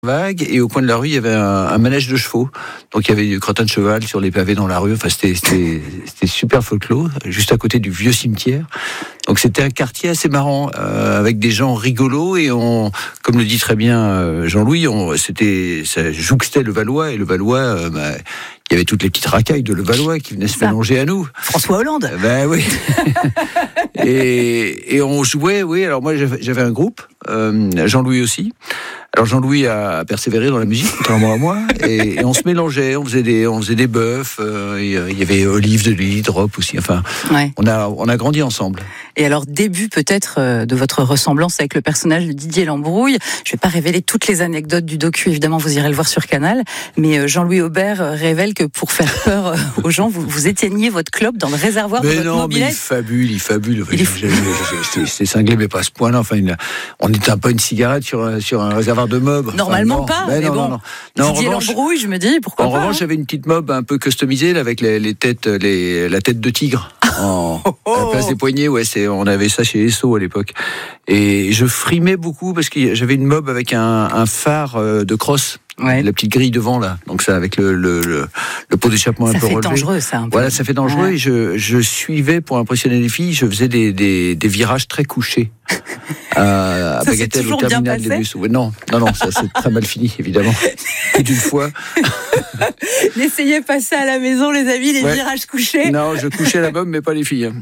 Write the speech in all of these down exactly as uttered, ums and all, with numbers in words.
vague, et au coin de la rue il y avait un, un manège de chevaux, donc il y avait du crottin de cheval sur les pavés dans la rue. Enfin c'était c'était, c'était super folklore, juste à côté du vieux cimetière. Donc c'était un quartier assez marrant, euh, avec des gens rigolos, et on, comme le dit très bien euh, Jean-Louis, on, c'était ça jouxtait le Valois, et le Valois, euh, bah, il y avait toutes les petites racailles de Levallois qui venaient se mélanger à nous. François Hollande. Euh, ben oui. et, et on jouait, oui. Alors moi j'avais, j'avais un groupe, euh, Jean-Louis aussi. Alors Jean-Louis a persévéré dans la musique, contrairement à moi, et, et on se mélangeait, on faisait des, on faisait des bœufs. Euh, et, euh, il y avait Olive de Lille, Drop aussi. Enfin, ouais. on a, on a grandi ensemble. Et alors début peut-être euh, de votre ressemblance avec le personnage de Didier Lambrouille. Je vais pas révéler toutes les anecdotes du docu, évidemment vous irez le voir sur Canal. Mais euh, Jean-Louis Aubert euh, révèle que pour faire peur euh, aux gens, vous, vous éteigniez votre clope dans le réservoir mais de votre non, mobilette. Mais il fabule, il fabule. Il est... C'est cinglé, mais pas à ce point-là. Enfin, une... on n'éteint pas une cigarette sur un, sur un réservoir de mob. Normalement enfin, pas, ben mais non, bon. Non, non. non Didier en revanche, Lambrouille, je me dis, pourquoi en pas. En revanche, hein. j'avais une petite mob un peu customisée, là, avec les, les têtes, les, la tête de tigre. En, oh, oh. À la place des poignets, ouais, c'est, on avait ça chez Esso à l'époque. Et je frimais beaucoup parce que j'avais une mob avec un, un phare de crosse. Ouais. La petite grille devant là, donc ça avec le le le, le pot d'échappement un peu relevé. Ça fait dangereux, ça. Un peu. Voilà, ça fait dangereux. Ouais. Et je je suivais pour impressionner les filles, je faisais des des, des virages très couchés à, à Bagatelle au terminal des bus. Ouais, non, non, non, ça c'est très mal fini évidemment. Plus d'une fois. N'essayez pas ça à la maison, les amis, les ouais. virages couchés. Non, je couchais la bombe, mais pas les filles.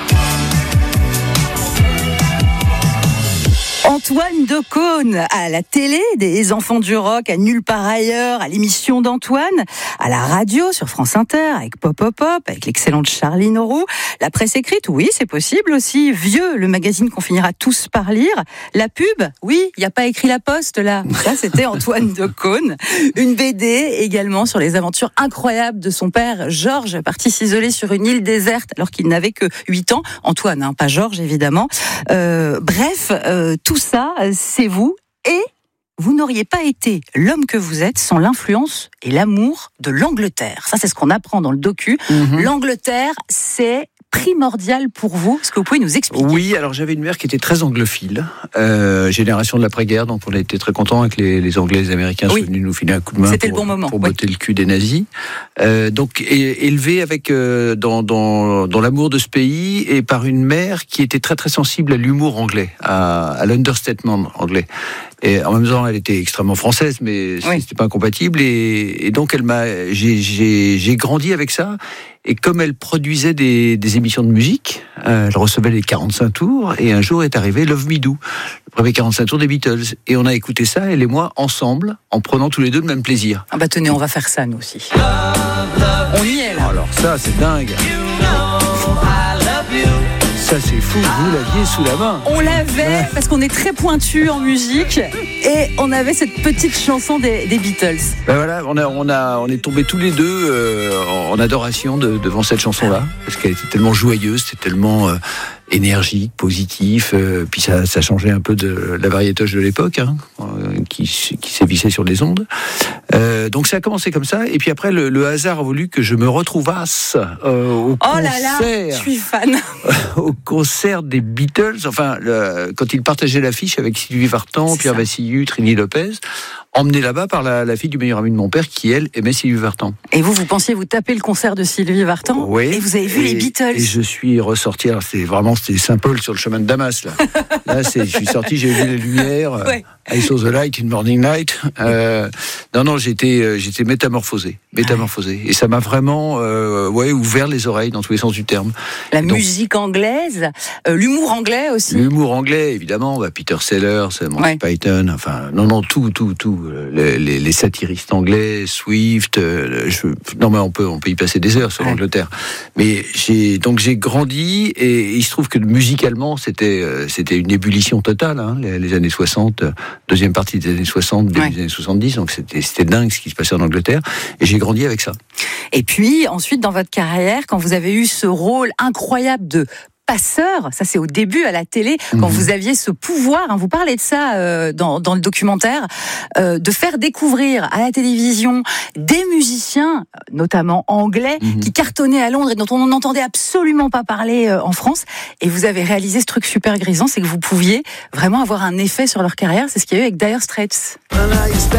Antoine Decaune, à la télé, des enfants du rock, à Nulle part ailleurs, à l'émission d'Antoine, à la radio sur France Inter, avec Pop Pop Pop, avec l'excellente Charline Auroux. La presse écrite, oui, c'est possible aussi. Vieux, le magazine qu'on finira tous par lire. La pub, oui, il n'y a pas écrit La Poste, là. Ça, c'était Antoine Decaune. Une B D également sur les aventures incroyables de son père, Georges, parti s'isoler sur une île déserte alors qu'il n'avait que huit ans. Antoine, hein, pas Georges, évidemment. Euh, bref, euh, tout ça, c'est vous, et vous n'auriez pas été l'homme que vous êtes sans l'influence et l'amour de l'Angleterre. Ça, c'est ce qu'on apprend dans le docu. Mm-hmm. L'Angleterre, c'est primordial pour vous. Est-ce que vous pouvez nous expliquer ? Oui, alors j'avais une mère qui était très anglophile, euh, génération de l'après-guerre, donc on a été très contents avec les, les Anglais et les Américains oui. sont venus nous filer un coup de main C'était pour, le bon moment. pour oui. botter le cul des nazis. Euh, donc é- élevé avec euh, dans, dans, dans l'amour de ce pays, et par une mère qui était très très sensible à l'humour anglais, à, à l'understatement anglais. Et en même temps, elle était extrêmement française, mais oui. c'était pas incompatible. Et, et donc, elle m'a, j'ai, j'ai, j'ai grandi avec ça. Et comme elle produisait des, des émissions de musique, euh, elle recevait les quarante-cinq tours. Et un jour est arrivé Love Me Do, le premier quarante-cinq tours des Beatles. Et on a écouté ça, elle et moi, ensemble, en prenant tous les deux le même plaisir. Ah bah tenez, on va faire ça nous aussi. Love, love, on y est là. Alors ça, c'est dingue. You know I love you. Ça c'est fou, vous l'aviez sous la main. On l'avait, ouais. Parce qu'on est très pointu en musique, et on avait cette petite chanson des, des Beatles. Ben voilà, on, a, on, a, on est tombés tous les deux euh, en adoration de, devant cette chanson-là, parce qu'elle était tellement joyeuse, c'était tellement euh, énergique, positif, euh, puis ça, ça changeait un peu de la variétoche de l'époque, hein, euh, qui, qui sévissait sur les ondes. Euh, donc ça a commencé comme ça, et puis après le, le hasard a voulu que je me retrouvasse euh, au oh concert. Là là, je suis fan. Au concert des Beatles, enfin le, quand ils partageaient l'affiche avec Sylvie Vartan, c'est Pierre ça. Vassiliou, Trini Lopez, emmené là-bas par la, la fille du meilleur ami de mon père qui, elle, aimait Sylvie Vartan. Et vous, vous pensiez vous taper le concert de Sylvie Vartan ? Oui. Et vous avez vu et, les Beatles ? Et je suis ressorti, alors c'était vraiment, c'était Saint-Paul sur le chemin de Damas, là. Là, c'est, je suis sorti, j'ai vu les lumières, ouais. I saw the light in morning light. Euh, non, non, j'étais, j'étais métamorphosé, métamorphosé. Ouais. Et ça m'a vraiment, euh, ouais, ouvert les oreilles dans tous les sens du terme. La donc, musique anglaise, euh, l'humour anglais aussi. L'humour anglais, évidemment, bah, Peter Sellers, Monty ouais. Python, enfin, non, non, tout, tout, tout. Les, les, les satiristes anglais, Swift, euh, je, non, mais on peut, on peut y passer des heures sur ouais. l'Angleterre. Mais j'ai, donc j'ai grandi, et il se trouve que musicalement, c'était, euh, c'était une ébullition totale, hein, les, les années soixante. Deuxième partie des années soixante, début ouais. des années soixante-dix, donc c'était, c'était dingue ce qui se passait en Angleterre, et j'ai grandi avec ça. Et puis, ensuite, dans votre carrière, quand vous avez eu ce rôle incroyable de passeur, ça c'est au début à la télé, quand mmh. vous aviez ce pouvoir, hein, vous parlez de ça euh, dans, dans le documentaire, euh, de faire découvrir à la télévision des musiciens, notamment anglais, mmh. qui cartonnaient à Londres et dont on n'entendait absolument pas parler euh, en France. Et vous avez réalisé ce truc super grisant, c'est que vous pouviez vraiment avoir un effet sur leur carrière. C'est ce qu'il y a eu avec Dire Straits.